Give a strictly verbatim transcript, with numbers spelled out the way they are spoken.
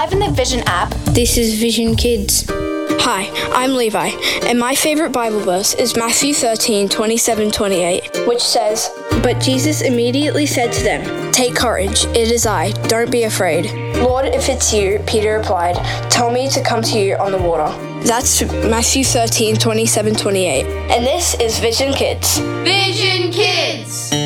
live in the Vision app. This is Vision Kids. Hi, I'm Levi, and my favorite Bible verse is Matthew thirteen, twenty-seven, twenty-eight, which says, "But Jesus immediately said to them, 'Take courage, it is I, don't be afraid.' 'Lord, if it's you,' Peter replied, 'tell me to come to you on the water.'" That's Matthew thirteen, twenty-seven, twenty-eight. And this is Vision Kids. Vision Kids!